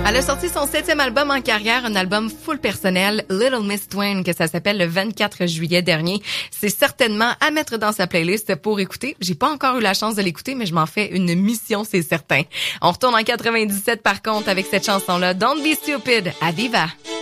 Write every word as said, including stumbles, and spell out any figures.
Elle a sorti son septième album en carrière, un album full personnel, Little Miss Twain, que ça s'appelle le vingt-quatre juillet dernier. C'est certainement à mettre dans sa playlist pour écouter. J'ai pas encore eu la chance de l'écouter, mais je m'en fais une mission, c'est certain. On retourne en quatre-vingt-dix-sept par contre avec cette chanson-là, Don't Be Stupid, à Diva.